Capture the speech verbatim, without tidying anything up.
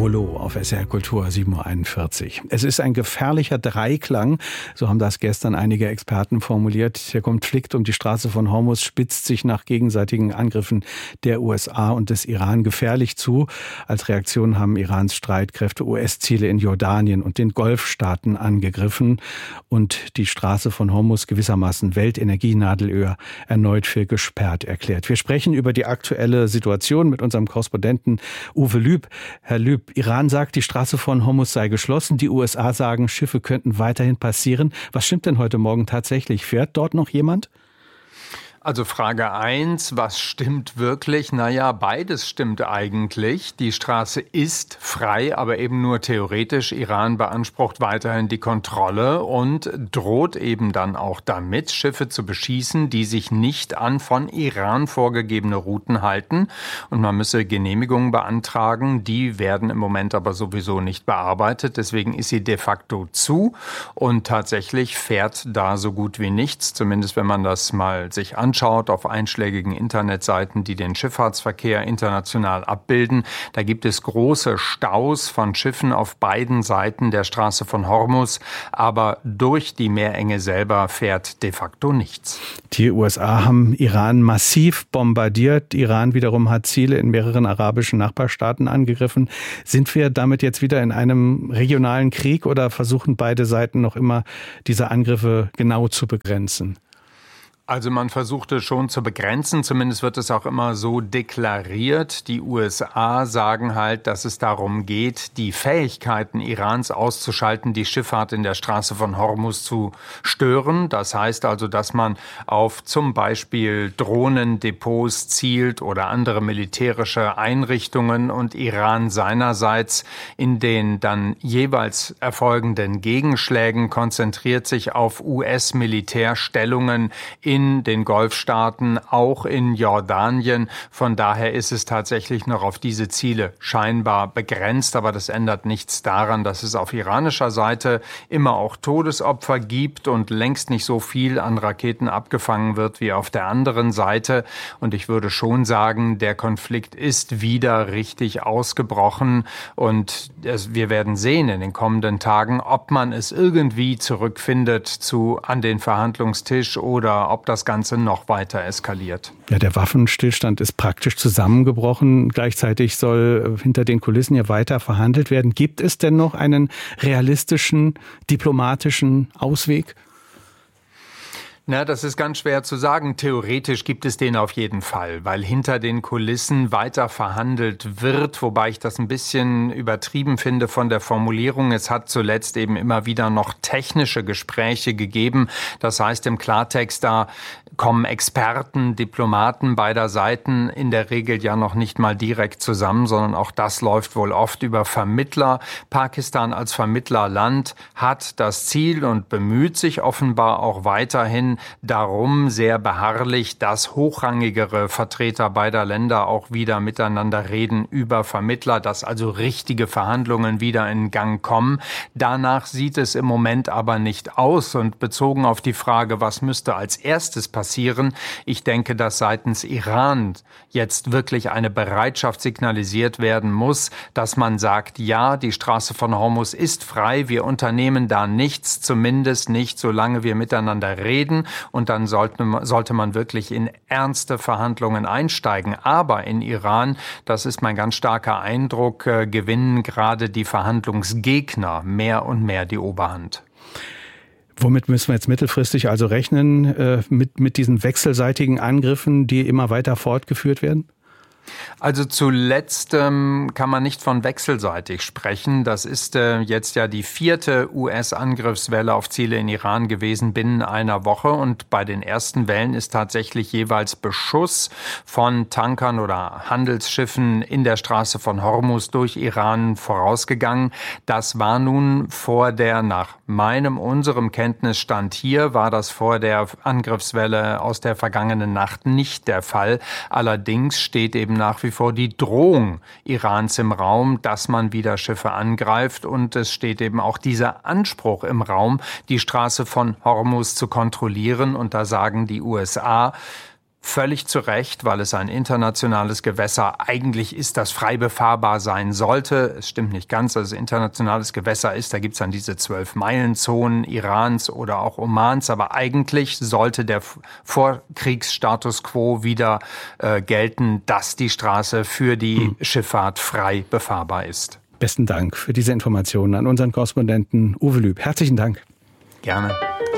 Volo auf S R Kultur sieben Uhr einundvierzig. Es ist ein gefährlicher Dreiklang, so haben das gestern einige Experten formuliert. Der Konflikt um die Straße von Hormuz spitzt sich nach gegenseitigen Angriffen der U S A und des Iran gefährlich zu. Als Reaktion haben Irans Streitkräfte U S-Ziele in Jordanien und den Golfstaaten angegriffen und die Straße von Hormuz gewissermaßen Weltenergienadelöhr erneut für gesperrt erklärt. Wir sprechen über die aktuelle Situation mit unserem Korrespondenten Uwe Lüb. Herr Lüb, Iran sagt, die Straße von Hormuz sei geschlossen. Die U S A sagen, Schiffe könnten weiterhin passieren. Was stimmt denn heute Morgen tatsächlich? Fährt dort noch jemand? Also Frage eins, was stimmt wirklich? Naja, beides stimmt eigentlich. Die Straße ist frei, aber eben nur theoretisch. Iran beansprucht weiterhin die Kontrolle und droht eben dann auch damit, Schiffe zu beschießen, die sich nicht an von Iran vorgegebene Routen halten. Und man müsse Genehmigungen beantragen. Die werden im Moment aber sowieso nicht bearbeitet. Deswegen ist sie de facto zu. Und tatsächlich fährt da so gut wie nichts, zumindest wenn man das mal sich anschaut. Anschaut auf einschlägigen Internetseiten, die den Schifffahrtsverkehr international abbilden. Da gibt es große Staus von Schiffen auf beiden Seiten der Straße von Hormuz, aber durch die Meerenge selber fährt de facto nichts. Die U S A haben Iran massiv bombardiert. Iran wiederum hat Ziele in mehreren arabischen Nachbarstaaten angegriffen. Sind wir damit jetzt wieder in einem regionalen Krieg oder versuchen beide Seiten noch immer, diese Angriffe genau zu begrenzen? Also man versucht es schon zu begrenzen, zumindest wird es auch immer so deklariert. Die U S A sagen halt, dass es darum geht, die Fähigkeiten Irans auszuschalten, die Schifffahrt in der Straße von Hormuz zu stören. Das heißt also, dass man auf zum Beispiel Drohnendepots zielt oder andere militärische Einrichtungen und Iran seinerseits in den dann jeweils erfolgenden Gegenschlägen konzentriert sich auf U S-Militärstellungen in in den Golfstaaten, auch in Jordanien. Von daher ist es tatsächlich noch auf diese Ziele scheinbar begrenzt. Aber das ändert nichts daran, dass es auf iranischer Seite immer auch Todesopfer gibt und längst nicht so viel an Raketen abgefangen wird wie auf der anderen Seite. Und ich würde schon sagen, der Konflikt ist wieder richtig ausgebrochen. Und es, wir werden sehen in den kommenden Tagen, ob man es irgendwie zurückfindet zu an den Verhandlungstisch oder ob das Ganze noch weiter eskaliert. Ja, der Waffenstillstand ist praktisch zusammengebrochen. Gleichzeitig soll hinter den Kulissen ja weiter verhandelt werden. Gibt es denn noch einen realistischen, diplomatischen Ausweg? Na, das ist ganz schwer zu sagen. Theoretisch gibt es den auf jeden Fall, weil hinter den Kulissen weiter verhandelt wird, wobei ich das ein bisschen übertrieben finde von der Formulierung. Es hat zuletzt eben immer wieder noch technische Gespräche gegeben. Das heißt im Klartext, da kommen Experten, Diplomaten beider Seiten in der Regel ja noch nicht mal direkt zusammen, sondern auch das läuft wohl oft über Vermittler. Pakistan als Vermittlerland hat das Ziel und bemüht sich offenbar auch weiterhin darum, sehr beharrlich, dass hochrangigere Vertreter beider Länder auch wieder miteinander reden über Vermittler, dass also richtige Verhandlungen wieder in Gang kommen. Danach sieht es im Moment aber nicht aus und bezogen auf die Frage, was müsste als erstes passieren, passieren. Ich denke, dass seitens Iran jetzt wirklich eine Bereitschaft signalisiert werden muss, dass man sagt, ja, die Straße von Hormuz ist frei, wir unternehmen da nichts, zumindest nicht, solange wir miteinander reden. Und dann sollte, sollte man wirklich in ernste Verhandlungen einsteigen. Aber in Iran, das ist mein ganz starker Eindruck, äh, gewinnen gerade die Verhandlungsgegner mehr und mehr die Oberhand. Womit müssen wir jetzt mittelfristig also rechnen, äh, mit, mit diesen wechselseitigen Angriffen, die immer weiter fortgeführt werden? Also zuletzt ähm, kann man nicht von wechselseitig sprechen. Das ist äh, jetzt ja die vierte U S-Angriffswelle auf Ziele in Iran gewesen binnen einer Woche. Und bei den ersten Wellen ist tatsächlich jeweils Beschuss von Tankern oder Handelsschiffen in der Straße von Hormuz durch Iran vorausgegangen. Das war nun vor der, nach meinem, unserem Kenntnisstand hier, war das vor der Angriffswelle aus der vergangenen Nacht nicht der Fall. Allerdings steht eben nach wie vor die Drohung Irans im Raum, dass man wieder Schiffe angreift. Und es steht eben auch dieser Anspruch im Raum, die Straße von Hormuz zu kontrollieren. Und da sagen die U S A, völlig zu Recht, weil es ein internationales Gewässer eigentlich ist, das frei befahrbar sein sollte. Es stimmt nicht ganz, dass es internationales Gewässer ist. Da gibt es dann diese zwölf-Meilen-Zonen Irans oder auch Omans. Aber eigentlich sollte der Vorkriegsstatus quo wieder äh, gelten, dass die Straße für die hm. Schifffahrt frei befahrbar ist. Besten Dank für diese Informationen an unseren Korrespondenten Uwe Lüb. Herzlichen Dank. Gerne.